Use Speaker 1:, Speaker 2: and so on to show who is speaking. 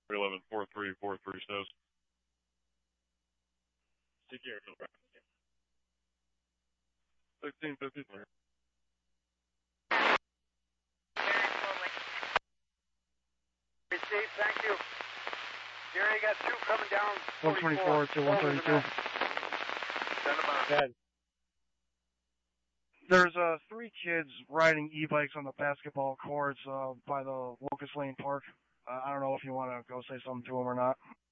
Speaker 1: 311-4343 Snows. Take care. 1653.
Speaker 2: Steve, thank you. Gary, got two coming down.
Speaker 3: 124 to 132.
Speaker 2: Send them out.
Speaker 3: Dead. There's 3 kids riding e-bikes on the basketball courts by the Locust Lane Park. I don't know if you want to go say something to them or not.